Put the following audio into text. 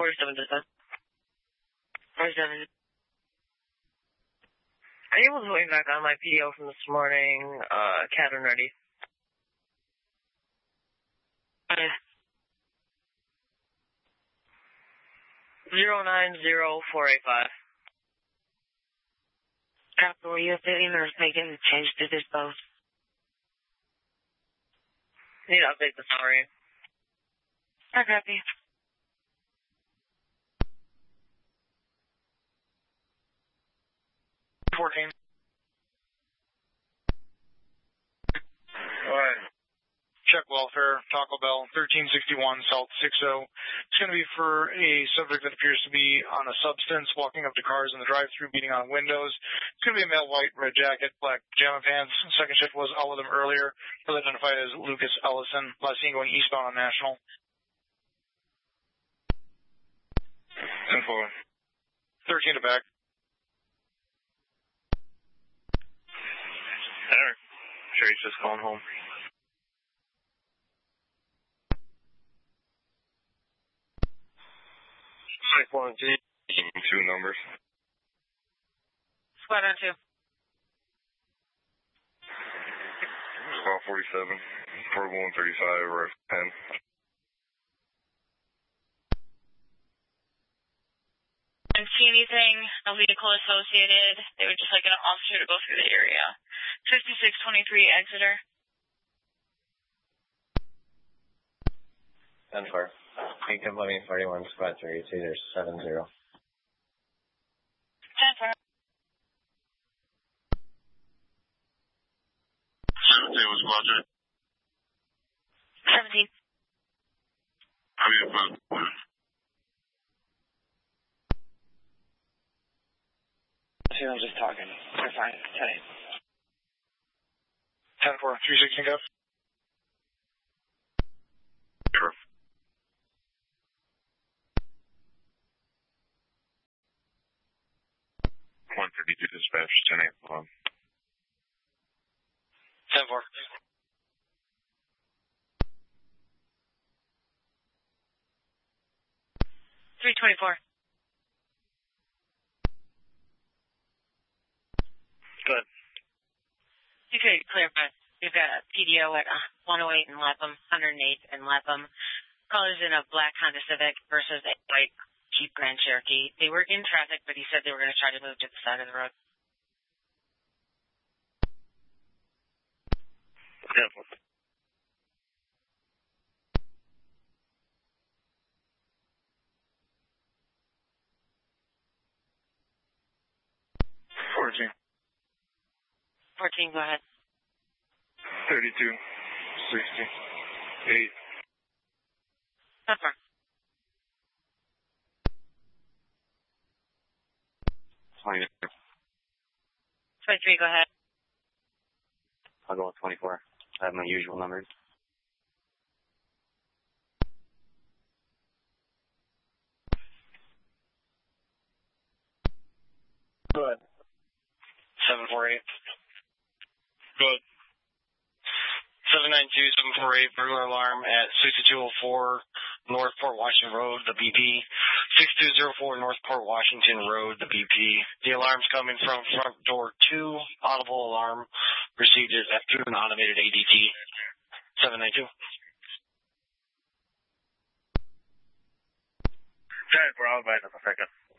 47 dispatch. 47. Are you able to wait back on my PDO from this morning, Cat and ready? 090485. Captain, were you updating or making a change to this post? Need to update the summary. I copy. 14. Check welfare, Taco Bell, 1361 South 60. It's going to be for a subject that appears to be on a substance, walking up to cars in the drive-thru, beating on windows. It's going to be a male, white, red jacket, black pajama pants. Second shift was out with him earlier. Was identified as Lucas Ellison. Last seen going eastbound on National. 10-4. 13 to back. Sherry's just calling home. 24 and 2 numbers. Squad on 2. Squad 47, 4135, or 10. Didn't see anything, no vehicle associated. They would just like an officer to go through the area. 5623 Exeter. 10-4. Beacon Living 41, Squad 32, there's 70. 10-4. Was Roger. 17. How do you feel? I'm just talking. We're fine. 10-4, 316 go. Sure. 132 dispatch, 10-8. 10-4. 324. Good. You could clarify. You've got a PDO at 108 in Lapham, 108 in Lapham. Colors in a black Honda Civic versus a white Jeep Grand Cherokee. They were in traffic, but he said they were going to try to move to the side of the road. 10-4. 14. 14, go ahead. 32, 60, 8. 10-4. 23, go ahead. I'll go with 24. I have my usual numbers. Good. 748. Good. 792-748, burglar alarm at 6204 North Port Washington Road, the BP. 6204 North Port Washington Road, the BP. The alarm's coming from front door 2, audible alarm received as F2, an automated ADT. 792. 10-4, I'll invite in a second.